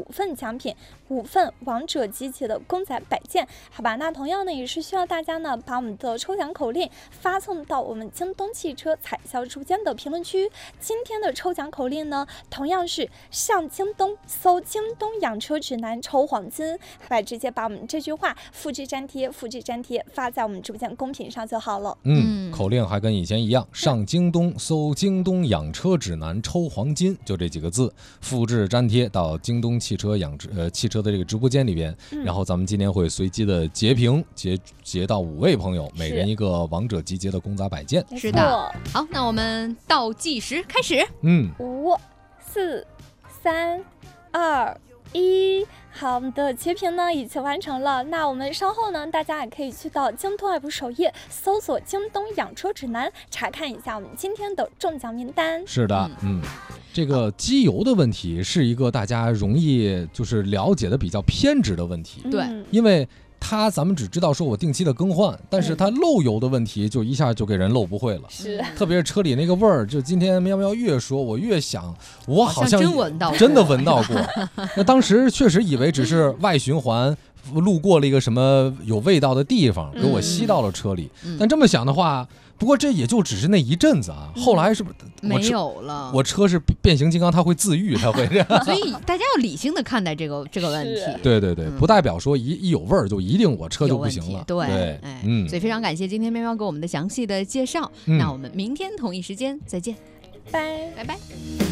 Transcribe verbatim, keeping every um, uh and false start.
份奖品，五份王者集结的公仔摆件，好吧？那同样呢，也是需要大家呢把我们的抽奖口令发送到我们京东汽车彩销直播间的评论区。今天的抽奖口令呢，同样是上京东搜京东养车指南抽黄金，好吧？直接把我们这句话复制粘贴、复制粘贴发在我们直播间公屏上就好了。 嗯，口令还跟以前一样，上京东搜京东养车指南抽黄金，就这几个字，复制粘贴到京东汽车养呃汽车的这个直播间里边，嗯、然后咱们今天会随机的截屏截截到五位朋友，每人一个王者集结的公仔摆件。 是的，好，那我们倒计时开始。 嗯， 五、四、三、二、一。好，我们的截屏呢已经完成了。那我们稍后呢，大家也可以去到京东 A P P 首页搜索京东养车指南，查看一下我们今天的中奖名单。 是的，嗯，这个机油的问题是一个大家容易就是了解的比较偏执的问题。 对， 因为它咱们只知道说我定期的更换，但是它漏油的问题就一下就给人漏不会了。 是， 特别是车里那个味儿，就今天喵喵越说，我越想，我好像真闻到， 真的闻到过。那当时确实以为只是外循环路过了一个什么有味道的地方，给我吸到了车里。嗯、但这么想的话，不过这也就只是那一阵子啊，后来是不是没有了？ 我车是变形金刚，它会自愈，它会这样。 所以大家要理性的看待这个这个问题。 对对对，嗯、不代表说一一有味儿就一定我车就不行了。 对， 对哎，嗯。所以非常感谢今天喵喵给我们的详细的介绍。嗯、那我们明天同一时间再见， 拜拜拜。